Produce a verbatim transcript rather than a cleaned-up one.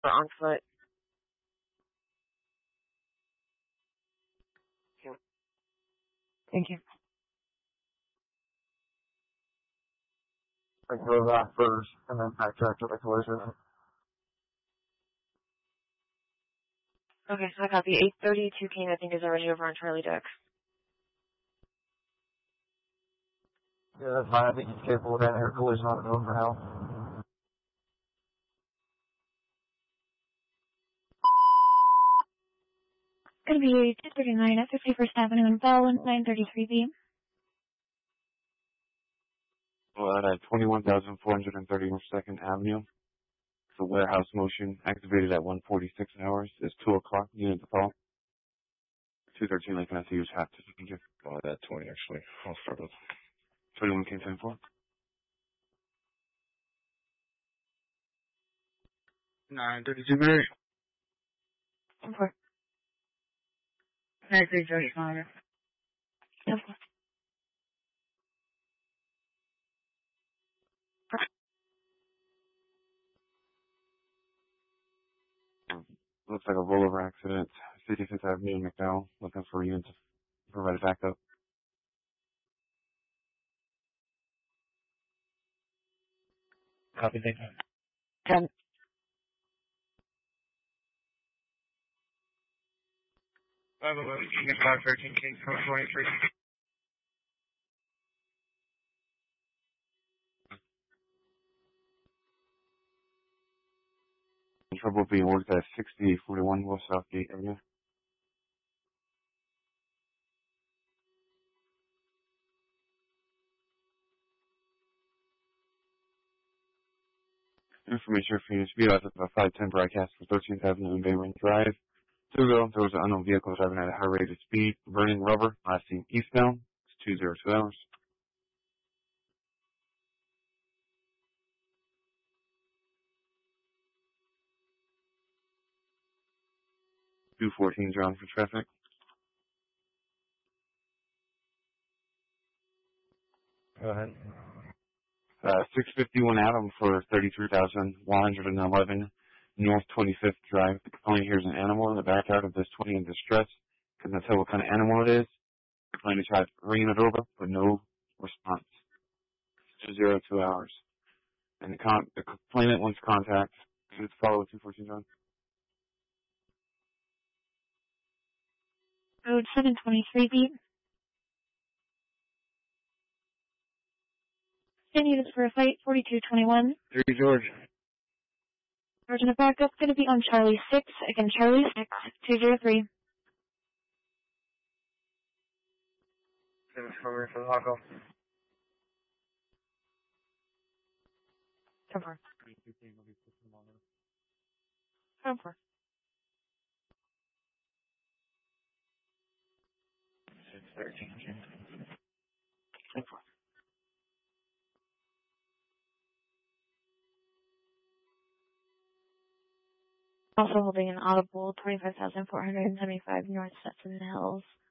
Or on foot. Thank you. I go that first, and then backtrack to the collision. Okay, so I copy. eight thirty-two Kane, I think, is already over on Charlie Deck. Yeah, that's fine. I think he's capable of having a collision on his own for now. Gonna be two thirty-nine at fifty-first Avenue in Bell and nine thirty-three B. Well, at twenty-one thousand four hundred thirty-second Avenue. The warehouse motion activated at one forty-six hours is two o'clock. Unit to call. two thirteen Lincoln I C U half to second. Oh, that twenty actually. I'll start with twenty-one K ten four. nine thirty-two Mary. ten four. nine three George Monitor. ten four. Looks like a rollover accident. sixty-fifth Avenue in McDowell. Looking for units to provide backup. Copy, thank you. ten. five eleven, King five thirteen, King twenty-three. Trouble being worked at sixty forty-one West Southgate area. Information for you. Speed out of a five ten broadcast for thirteenth Avenue and Bay Ring Drive. Two ago, there was an unknown vehicle driving at a high rate of speed, burning rubber, last seen eastbound. It's two zero two hours. two fourteen drawn for traffic. Go ahead. Uh, six fifty-one Adam for thirty-three thousand one hundred eleven North twenty-fifth Drive. The complaint here is an animal in the backyard of this twenty in distress. Couldn't tell what kind of animal it is. The complainant tried ringing it over, but no response. two zero two hours. And the, con- the complainant wants contact. Please follow two fourteen John. Road seven twenty-three B. ten units for a fight, forty-two twenty-one. Three George. Version of backup gonna be on Charlie six. Again, Charlie six, two zero three. Send for the Hawko. ten four. ten four. six thirteen, King. ten four. Also holding an audible twenty-five thousand four hundred seventy-five North Stetson Hills.